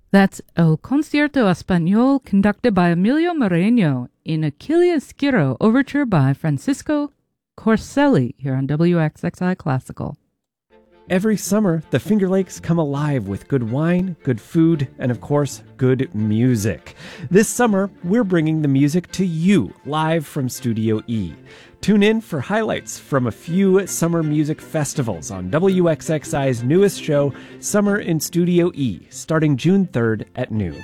That's El Concierto Español conducted by Emilio Moreno in Achille Schiro Overture by Francisco Corselli here on WXXI Classical. Every summer, the Finger Lakes come alive with good wine, good food, and of course, good music. This summer, we're bringing the music to you live from Studio E. Tune in for highlights from a few summer music festivals on WXXI's newest show, Summer in Studio E, starting June 3rd at noon.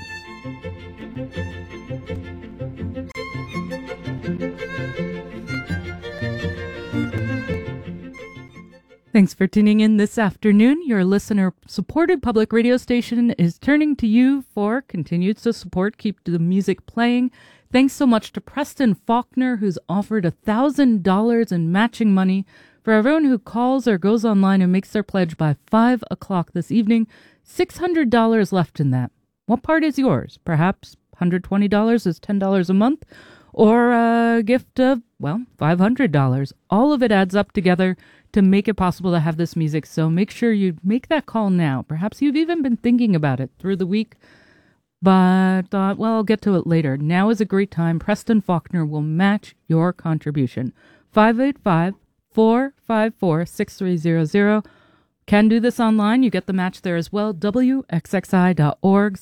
Thanks for tuning in this afternoon. Your listener-supported public radio station is turning to you for continued support. Keep the music playing. Thanks so much to Preston Faulkner, who's offered $1,000 in matching money for everyone who calls or goes online and makes their pledge by 5 o'clock this evening. $600 left in that. What part is yours? Perhaps $120 is $10 a month, or a gift of, well, $500. All of it adds up together to make it possible to have this music. So make sure you make that call now. Perhaps you've even been thinking about it through the week, but thought, well, I'll get to it later. Now is a great time. Preston Faulkner will match your contribution. 585-454-6300. Can do this online. You get the match there as well. WXXI.org/match.